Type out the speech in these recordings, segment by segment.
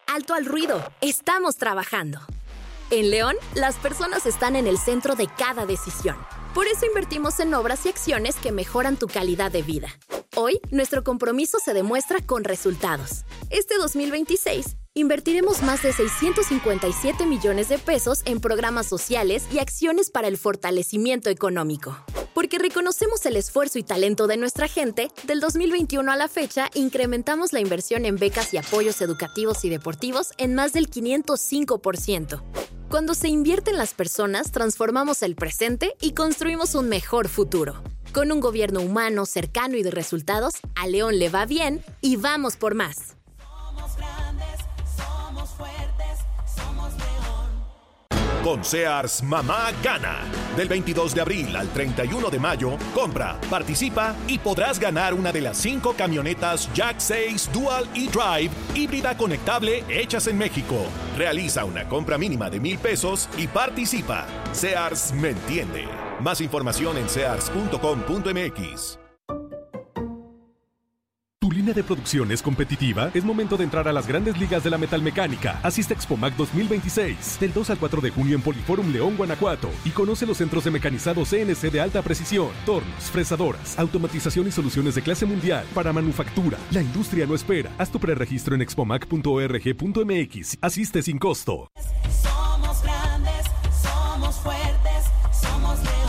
Alto al ruido, estamos trabajando. En León, las personas están en el centro de cada decisión. Por eso invertimos en obras y acciones que mejoran tu calidad de vida. Hoy, nuestro compromiso se demuestra con resultados. Este 2026, invertiremos más de 657 millones de pesos en programas sociales y acciones para el fortalecimiento económico. Porque reconocemos el esfuerzo y talento de nuestra gente, del 2021 a la fecha, incrementamos la inversión en becas y apoyos educativos y deportivos en más del 505%. Cuando se invierte en las personas, transformamos el presente y construimos un mejor futuro. Con un gobierno humano, cercano y de resultados, a León le va bien y vamos por más. Somos grandes, somos fuertes, somos León. Con Sears, mamá gana. Del 22 de abril al 31 de mayo, compra, participa y podrás ganar una de las 5 camionetas Jack 6 Dual e-Drive híbrida conectable hechas en México. Realiza una compra mínima de $1,000 y participa. Sears me entiende. Más información en sears.com.mx. ¿Tu línea de producción es competitiva? Es momento de entrar a las grandes ligas de la metalmecánica. Asiste a Expomac 2026, del 2 al 4 de junio en Poliforum León, Guanajuato, y conoce los centros de mecanizado CNC de alta precisión, tornos, fresadoras, automatización y soluciones de clase mundial para manufactura. La industria no espera. Haz tu preregistro en expomac.org.mx. Asiste sin costo. Somos grandes, somos fuertes, somos León.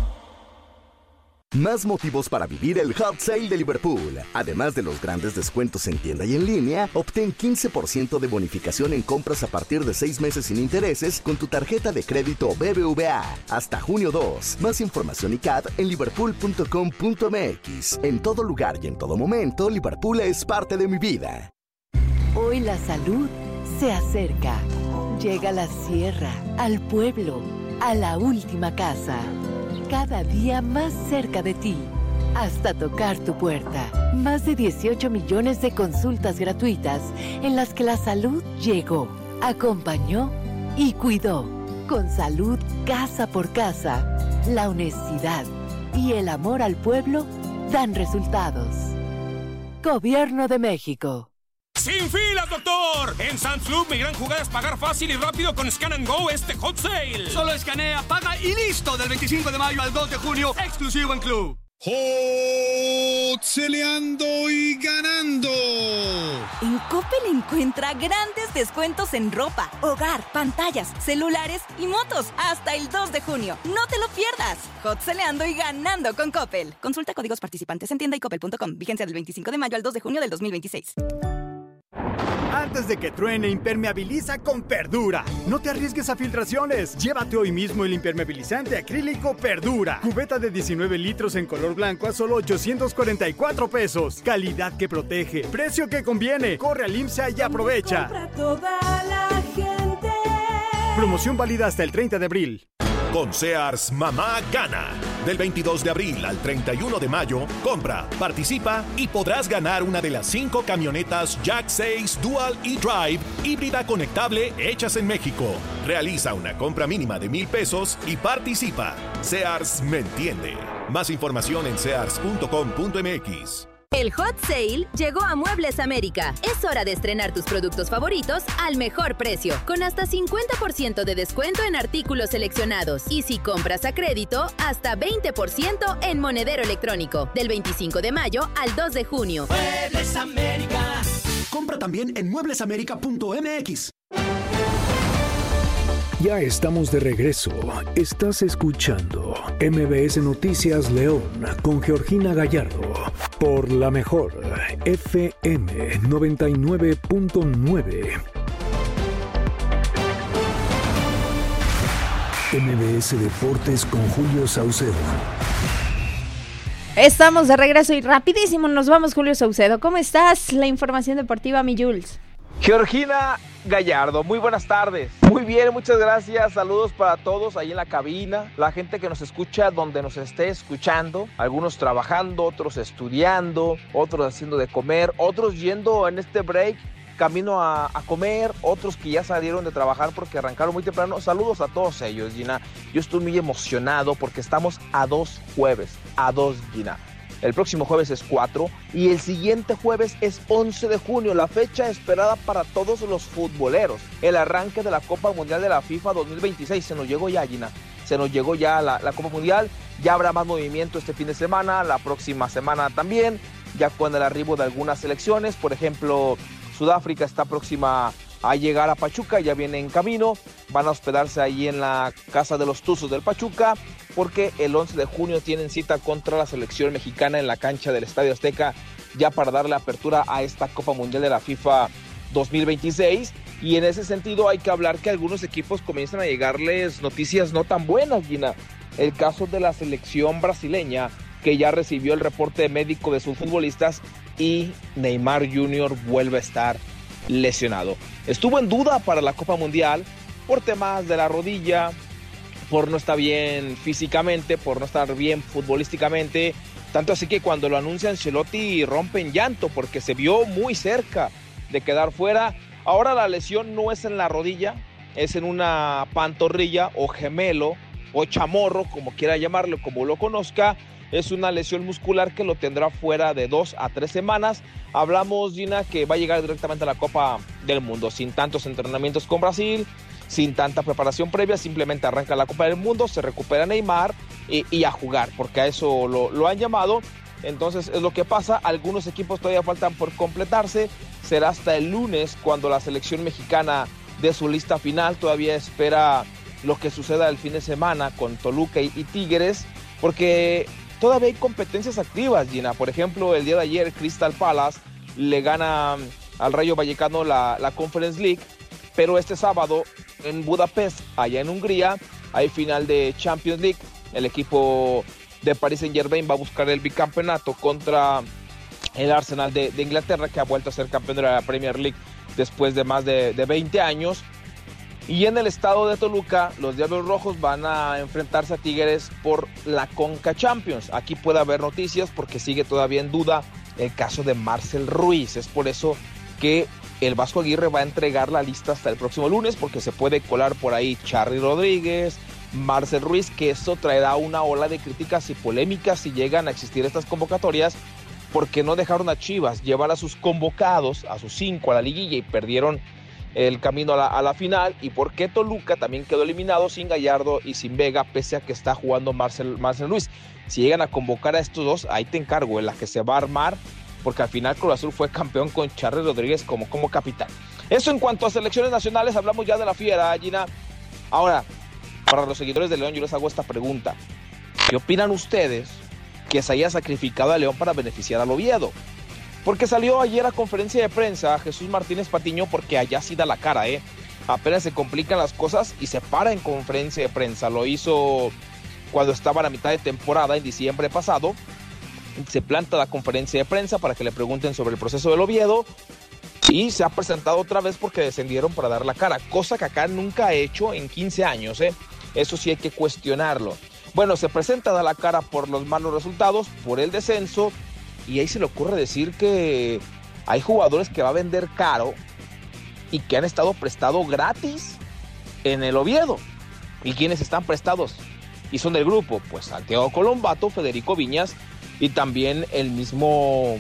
Más motivos para vivir el Hot Sale de Liverpool. Además de los grandes descuentos en tienda y en línea, obtén 15% de bonificación en compras a partir de 6 meses sin intereses con tu tarjeta de crédito BBVA. Hasta junio 2. Más información y CAD en liverpool.com.mx. En todo lugar y en todo momento, Liverpool es parte de mi vida. Hoy la salud se acerca. Llega a la sierra, al pueblo, a la última casa. Cada día más cerca de ti, hasta tocar tu puerta. Más de 18 millones de consultas gratuitas en las que la salud llegó, acompañó y cuidó. Con salud casa por casa, la honestidad y el amor al pueblo dan resultados. Gobierno de México. ¡Sin filas, doctor! En Sam's Club, mi gran jugada es pagar fácil y rápido con Scan & Go este Hot Sale. Solo escanea, paga y listo. Del 25 de mayo al 2 de junio, exclusivo en Club. ¡Hot-celeando y ganando! En Coppel encuentra grandes descuentos en ropa, hogar, pantallas, celulares y motos hasta el 2 de junio. ¡No te lo pierdas! Hot-celeando y ganando con Coppel. Consulta códigos participantes en tienda y coppel.com. Vigencia del 25 de mayo al 2 de junio del 2026. Antes de que truene, impermeabiliza con Perdura. No te arriesgues a filtraciones. Llévate hoy mismo el impermeabilizante acrílico Perdura. Cubeta de 19 litros en color blanco a solo $844. Calidad que protege. Precio que conviene. Corre al IMSA y aprovecha. Compra toda la gente. Promoción válida hasta el 30 de abril. Con Sears, mamá gana. Del 22 de abril al 31 de mayo, compra, participa y podrás ganar una de las 5 camionetas Jack 6 Dual e-Drive híbrida conectable hechas en México. Realiza una compra mínima de $1,000 y participa. Sears me entiende. Más información en sears.com.mx. El Hot Sale llegó a Muebles América. Es hora de estrenar tus productos favoritos al mejor precio, con hasta 50% de descuento en artículos seleccionados. Y si compras a crédito, hasta 20% en monedero electrónico. Del 25 de mayo al 2 de junio. Muebles América. Compra también en mueblesamerica.mx. Ya estamos de regreso. Estás escuchando MBS Noticias León con Georgina Gallardo por la mejor FM 99.9. MBS Deportes con Julio Saucedo. Estamos de regreso y rapidísimo nos vamos, Julio Saucedo. ¿Cómo estás? La información deportiva, mi Jules. Georgina Gallardo, muy buenas tardes. Muy bien, muchas gracias. Saludos para todos ahí en la cabina, la gente que nos escucha donde nos esté escuchando, algunos trabajando, otros estudiando, otros haciendo de comer, otros yendo en este break camino a comer, otros que ya salieron de trabajar porque arrancaron muy temprano. Saludos a todos ellos, Gina. Yo estoy muy emocionado porque estamos a 2 jueves, Gina. El próximo jueves es 4 y el siguiente jueves es 11 de junio, la fecha esperada para todos los futboleros. El arranque de la Copa Mundial de la FIFA 2026. Se nos llegó ya, Gina. Se nos llegó ya la Copa Mundial. Ya habrá más movimiento este fin de semana, la próxima semana también, ya con el arribo de algunas selecciones. Por ejemplo, Sudáfrica está próxima a llegar a Pachuca, ya viene en camino. Van a hospedarse ahí en la Casa de los Tuzos del Pachuca, porque el 11 de junio tienen cita contra la selección mexicana en la cancha del Estadio Azteca, ya para darle apertura a esta Copa Mundial de la FIFA 2026. Y en ese sentido hay que hablar que algunos equipos comienzan a llegarles noticias no tan buenas, Gina. El caso de la selección brasileña, que ya recibió el reporte médico de sus futbolistas y Neymar Jr. vuelve a estar lesionado. Estuvo en duda para la Copa Mundial por temas de la rodilla, por no estar bien físicamente, por no estar bien futbolísticamente, tanto así que cuando lo anuncia Ancelotti rompe en llanto porque se vio muy cerca de quedar fuera. Ahora la lesión no es en la rodilla, es en una pantorrilla o gemelo o chamorro, como quiera llamarlo, como lo conozca. Es una lesión muscular que lo tendrá fuera de 2 a 3 semanas. Hablamos, Gina, que va a llegar directamente a la Copa del Mundo, sin tantos entrenamientos con Brasil, sin tanta preparación previa, simplemente arranca la Copa del Mundo, se recupera Neymar y a jugar, porque a eso lo han llamado. Entonces es lo que pasa. Algunos equipos todavía faltan por completarse. Será hasta el lunes cuando la selección mexicana dé su lista final. Todavía espera lo que suceda el fin de semana con Toluca y Tigres, porque todavía hay competencias activas, Gina. Por ejemplo, el día de ayer Crystal Palace le gana al Rayo Vallecano la Conference League, pero este sábado en Budapest, allá en Hungría, hay final de Champions League. El equipo de Paris Saint-Germain va a buscar el bicampeonato contra el Arsenal de Inglaterra, que ha vuelto a ser campeón de la Premier League después de más de 20 años. Y en el estado de Toluca, los Diablos Rojos van a enfrentarse a Tigres por la Conca Champions. Aquí puede haber noticias porque sigue todavía en duda el caso de Marcel Ruiz. Es por eso que el Vasco Aguirre va a entregar la lista hasta el próximo lunes, porque se puede colar por ahí Charly Rodríguez, Marcel Ruiz, que eso traerá una ola de críticas y polémicas si llegan a existir estas convocatorias, porque no dejaron a Chivas llevar a sus convocados, a sus 5 a la liguilla, y perdieron el camino a la final, y por qué Toluca también quedó eliminado sin Gallardo y sin Vega, pese a que está jugando Marcel Ruiz. Si llegan a convocar a estos dos, ahí te encargo en la que se va a armar, porque al final Cruz Azul fue campeón con Charly Rodríguez como capitán. Eso en cuanto a selecciones nacionales. Hablamos ya de la Fiera, Gina. Ahora, para los seguidores de León, yo les hago esta pregunta: ¿qué opinan ustedes que se haya sacrificado a León para beneficiar al Oviedo? Porque salió ayer a conferencia de prensa Jesús Martínez Patiño, porque allá sí da la cara, apenas se complican las cosas y se para en conferencia de prensa. Lo hizo cuando estaba a la mitad de temporada en diciembre pasado. Se planta la conferencia de prensa para que le pregunten sobre el proceso del Oviedo, y se ha presentado otra vez porque descendieron para dar la cara, cosa que acá nunca ha hecho en 15 años, Eso sí hay que cuestionarlo. Bueno, se presenta a dar la cara por los malos resultados, por el descenso, y ahí se le ocurre decir que hay jugadores que va a vender caro y que han estado prestados gratis en el Oviedo. ¿Y quiénes están prestados y son del grupo? Pues Santiago Colombato, Federico Viñas y también el mismo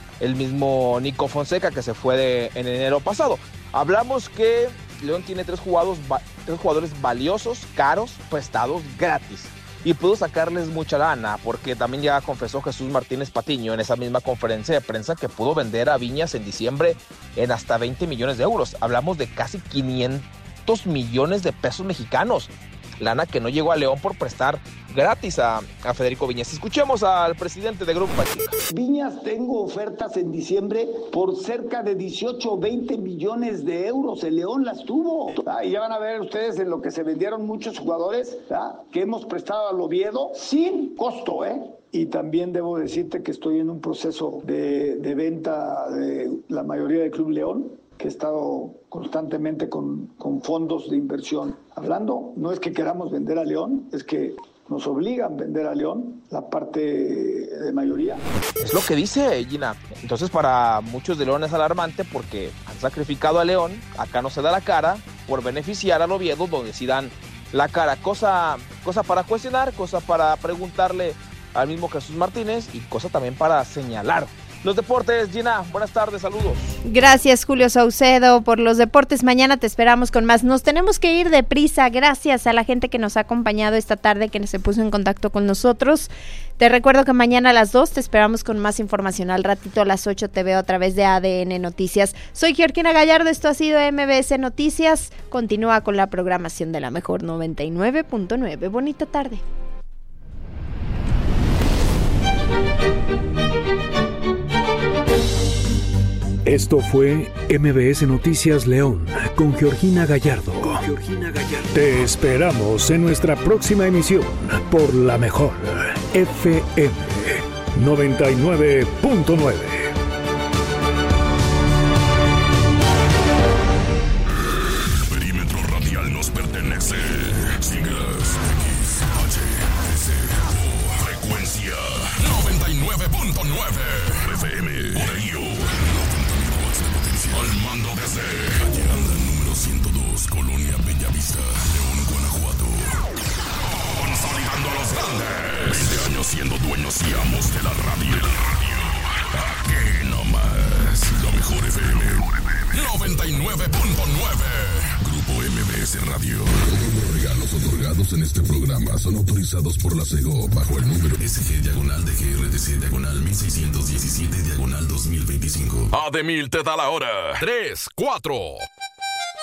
Nico Fonseca, que se fue en enero pasado. Hablamos que León tiene tres jugadores valiosos, caros, prestados gratis. Y pudo sacarles mucha lana, porque también ya confesó Jesús Martínez Patiño en esa misma conferencia de prensa que pudo vender a Viñas en diciembre en hasta 20 millones de euros. Hablamos de casi 500 millones de pesos mexicanos. Lana que no llegó a León por prestar gratis a Federico Viñas. Escuchemos al presidente de Grupo Pachuca. Viñas, tengo ofertas en diciembre por cerca de 18 o 20 millones de euros. El León las tuvo. Y ya van a ver ustedes en lo que se vendieron muchos jugadores que hemos prestado al Oviedo sin costo, Y también debo decirte que estoy en un proceso de venta de la mayoría del Club León, que he estado constantemente con fondos de inversión hablando. No es que queramos vender a León, es que nos obligan a vender a León la parte de mayoría. Es lo que dice Gina. Entonces para muchos de León es alarmante, porque han sacrificado a León, acá no se da la cara, por beneficiar al Oviedo, donde sí dan la cara. Cosa para cuestionar, cosa para preguntarle al mismo Jesús Martínez y cosa también para señalar. Los deportes, Gina, buenas tardes, saludos. Gracias, Julio Saucedo, por los deportes. Mañana te esperamos con más. Nos tenemos que ir deprisa. Gracias a la gente que nos ha acompañado esta tarde, que se puso en contacto con nosotros. Te recuerdo que mañana a las 2 te esperamos con más información. Al ratito a las 8 te veo a través de ADN Noticias. Soy Georgina Gallardo, esto ha sido MBS Noticias. Continúa con la programación de la mejor 99.9. Bonita tarde. Esto fue MBS Noticias León con Georgina Gallardo. Te esperamos en nuestra próxima emisión por la mejor FM 99.9. Perímetro radial nos pertenece. Siglas XHSO. Frecuencia 99.9 FM. Por ello, al mando desde calle Anda, número 102, Colonia Bellavista, León, Guanajuato. Consolidando a los grandes. 20 años siendo dueños y amos de la radio. Aquí nomás, la mejor FM 99.9. Grupo MBS Radio. Todos los regalos otorgados en este programa son autorizados por la SEGO bajo el número SG/DGRTC/1617/2025. ADEMIL te da la hora. 3, 4.